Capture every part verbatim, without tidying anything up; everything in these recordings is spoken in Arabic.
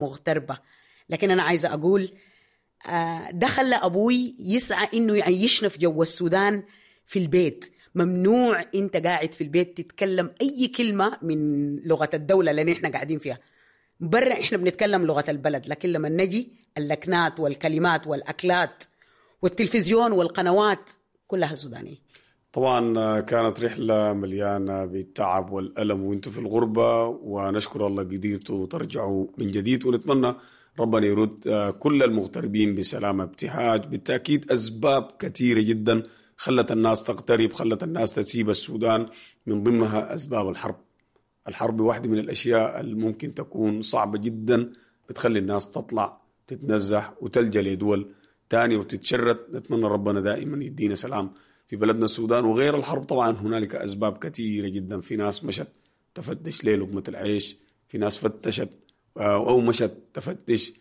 مغتربة. لكن أنا عايزة أقول ده خلى أبوي يسعى إنه يعيشنا في جو السودان في البيت. ممنوع أنت قاعد في البيت تتكلم أي كلمة من لغة الدولة اللي إحنا قاعدين فيها. برا إحنا بنتكلم لغة البلد، لكن لما نجي اللكنات والكلمات والأكلات والتلفزيون والقنوات كلها سودانية. طبعا كانت رحلة مليانة بالتعب والألم وانتوا في الغربة، ونشكر الله قدرتوا ترجعوا من جديد، ونتمنى ربنا يرد كل المغتربين بسلامة ابتهاج. بالتأكيد أسباب كثيرة جدا خلت الناس تغترب، خلت الناس تسيب السودان، من ضمنها أسباب الحرب. الحرب واحدة من الأشياء اللي ممكن تكون صعبة جدا، بتخلي الناس تطلع تتنزح وتلجأ لدول تاني وتتشرد. نتمنى ربنا دائما يدينا سلام في بلدنا السودان. وغير الحرب طبعا هنالك أسباب كثيرة جدا. في ناس مشت تفتش للقمة العيش، في ناس فتشت أو مشت تفتش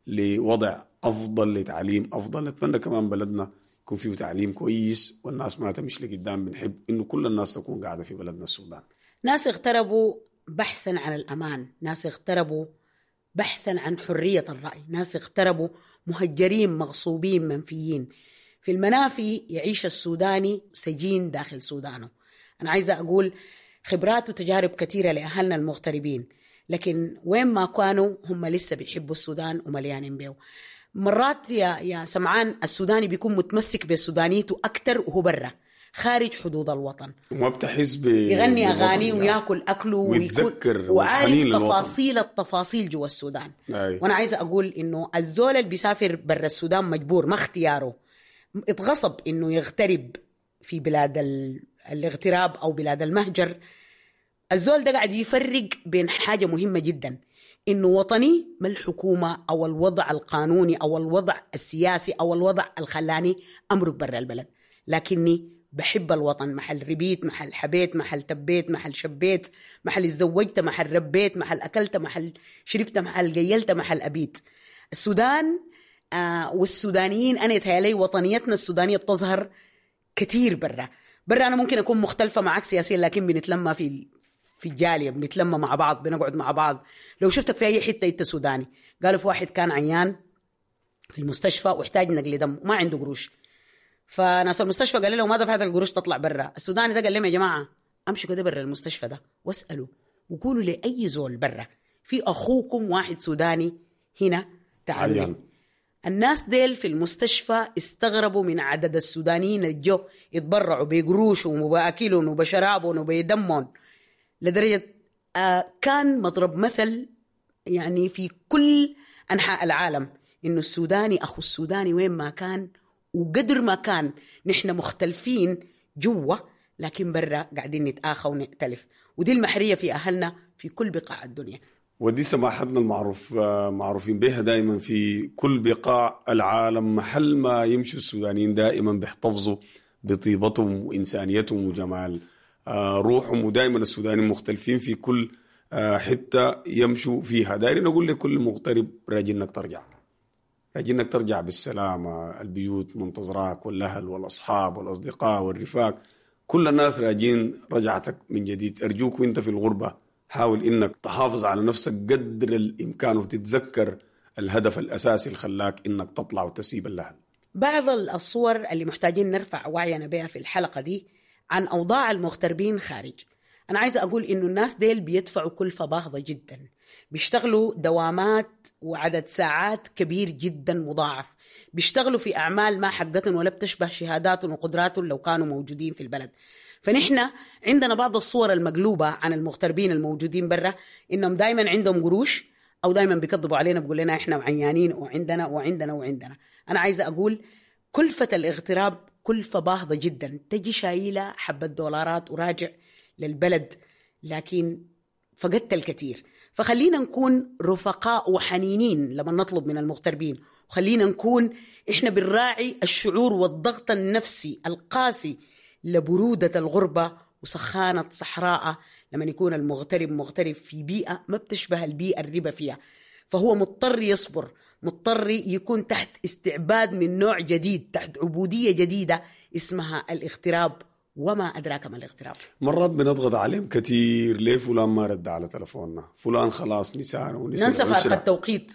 لوضع أفضل، لتعليم أفضل. نتمنى كمان بلدنا يكون فيه تعليم كويس والناس ما تمشي لقدام. بنحب إنه كل الناس تكون قاعدة في بلدنا السودان. ناس اغتربوا بحثا عن الأمان، ناس اغتربوا بحثا عن حرية الرأي، ناس اغتربوا مهجرين مغصوبين منفيين. في المنافي يعيش السوداني سجين داخل سودانه. أنا عايزة أقول خبرات وتجارب كثيرة لأهلنا المغتربين، لكن وين ما كانوا هم لسه بيحبوا السودان ومليانين بيه. مرات يا يا سمعان السوداني بيكون متمسك بالسودانيته أكتر وهو برا خارج حدود الوطن، وما بتحس ب يغني أغاني ويأكل أكله ويتذكر وعارف تفاصيل التفاصيل جوا السودان. أي. وأنا عايزة أقول إنه الزول اللي بيسافر برا السودان مجبور، ما اختياره، اتغصب إنه يغترب في بلاد الاغتراب أو بلاد المهجر. الزول ده قاعد يفرق بين حاجة مهمة جدا، إنه وطني ما الحكومة أو الوضع القانوني أو الوضع السياسي أو الوضع الخلاني أمرك برا البلد، لكني بحب الوطن. محل ربيت، محل حبيت، محل تبيت، محل شبيت، محل اتزوجت، محل ربيت، محل أكلت، محل شربت، محل قيلت، محل أبيت. السودان آه والسودانيين أنا يتهيألي وطنيتنا السودانية بتظهر كتير برا. برا أنا ممكن أكون مختلفة معك سياسيا، لكن بنتلمى في في الجالية، بنتلمى مع بعض، بنقعد مع بعض. لو شفتك في أي حتة أنت سوداني. قالوا في واحد كان عيان في المستشفى واحتاج نقل دم وما عنده قروش، فناس المستشفى قال له ما دفعت القروش تطلع برا. السوداني ده قال لهم يا جماعة أمشوا كده برا المستشفى ده واسألوا وقولوا لأي زول برا في أخوكم واحد سوداني هنا تعالوا. الناس ديل في المستشفى استغربوا من عدد السودانيين اللي جو يتبرعوا بقروشهم وبأكلهم وبشرابهم وبدمهم، لدرجة آه كان مضرب مثل يعني في كل أنحاء العالم إنه السوداني أخو السوداني وين ما كان. وقدر ما كان نحن مختلفين جوا، لكن برا قاعدين نتآخى ونختلف. ودي المحرية في أهلنا في كل بقاع الدنيا، ودي سماحتنا المعروف معروفين بها دائما في كل بقاع العالم. محل ما يمشوا السودانيين دائما بيحتفظوا بطيبتهم وإنسانيتهم وجمال روحهم، ودائما السودانيين مختلفين في كل حتة يمشوا فيها. دايرين نقول لكل مغترب راجي انك ترجع، راجي انك ترجع بالسلامة. البيوت منتظراك والأهل والأصحاب والأصدقاء والرفاق، كل الناس راجين رجعتك من جديد. أرجوك وانت في الغربة حاول انك تحافظ على نفسك قدر الإمكان وتتذكر الهدف الأساسي اللي خلاك انك تطلع وتسيب الأهل. بعض الصور اللي محتاجين نرفع وعينا بها في الحلقة دي عن أوضاع المغتربين خارج. أنا عايزة أقول إنه الناس ديل بيدفعوا كلفة باهظة جدا، بيشتغلوا دوامات وعدد ساعات كبير جدا مضاعف، بيشتغلوا في أعمال ما حقتهم ولا بتشبه شهاداتهم وقدراتهم لو كانوا موجودين في البلد. فنحن عندنا بعض الصور المقلوبة عن المغتربين الموجودين برا، إنهم دايما عندهم قروش أو دايما بيكذبوا علينا بيقول لنا إحنا عيانين وعندنا وعندنا وعندنا. أنا عايزة أقول كلفة الاغتراب كلفة باهظة جدا، تجي شايلة حبة دولارات وراجع للبلد، لكن فقدت الكثير. فخلينا نكون رفقاء وحنينين لما نطلب من المغتربين، وخلينا نكون إحنا بالراعي الشعور والضغط النفسي القاسي لبرودة الغربة وسخانة صحراء لما يكون المغترب مغترب في بيئة ما بتشبه البيئة الربا فيها، فهو مضطر يصبر، مضطر يكون تحت استعباد من نوع جديد، تحت عبودية جديدة اسمها الاغتراب. وما أدراك ما الاغتراب. مرات بنضغط عليهم كتير، ليه فلان ما رد على تلفوننا، فلان خلاص نسانه ونسى ننسى فارق التوقيت.